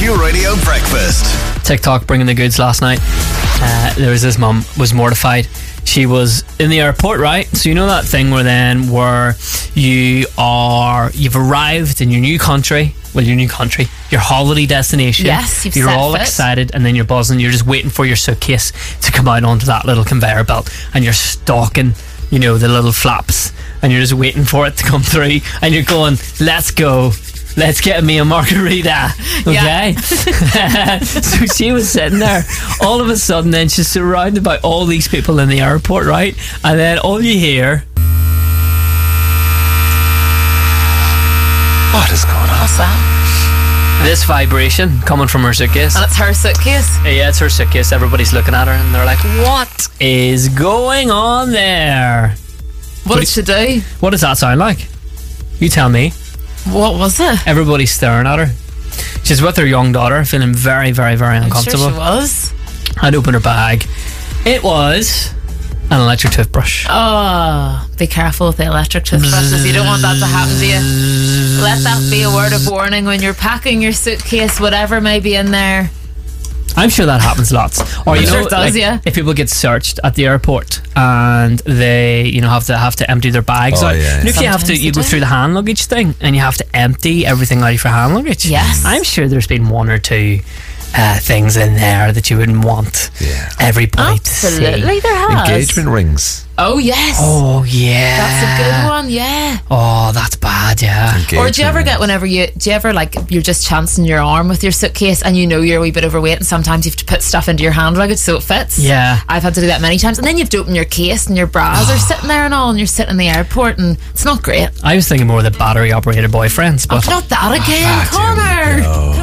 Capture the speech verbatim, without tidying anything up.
Q Radio Breakfast. TikTok bringing the goods last night. Uh, there was this mum was mortified. She was in the airport, right? So you know that thing where then where you are, you've arrived in your new country, well, your new country, your holiday destination. Yes, you've You're set all foot. excited, and then you're buzzing. You're just waiting for your suitcase to come out onto that little conveyor belt, and you're stalking, you know, the little flaps, and you're just waiting for it to come through, and you're going, let's go. Let's get me a margarita, okay? Yeah. So she was sitting there. All of a sudden, then she's surrounded by all these people in the airport, right? And then all you hear, What is going on? What's that? this vibration coming from her suitcase. And it's her suitcase. Yeah, it's her suitcase. Everybody's looking at her, and they're like, "What is going on there? What did she do? What does that sound like? You tell me." What was it? Everybody's staring at her. She's with her young daughter, feeling very, very, very I'm uncomfortable. sure she was. I'd open her bag. It was an electric toothbrush. Oh, be careful with the electric toothbrushes. You don't want that to happen to you. Let that be a word of warning when you're packing your suitcase, whatever may be in there. I'm sure that happens lots. Or I'm you sure know, it does, like, yeah. if people get searched at the airport and they, you know, have to have to empty their bags Oh, out. yeah, You know, if you have to, Sometimes you they go do. through the hand luggage thing and you have to empty everything out of your hand luggage. Yes. I'm sure there's been one or two uh, things in there that you wouldn't want Yeah. everybody to see. Absolutely, there has. Engagement rings. Oh, yes. Oh yeah, That's a good one, yeah. Oh, that's bad. Yeah. Engagement Or do you ever get rings. whenever you do you ever like you're just chancing your arm with your suitcase and you know you're a wee bit overweight and sometimes you have to put stuff into your hand luggage so it fits? Yeah. I've had to do that many times, and then you have to open your case and your bras are sitting there and all, and you're sitting in the airport and it's not great. I was thinking more of the battery operated boyfriends, but Not that again, Ah, there we Connor. go.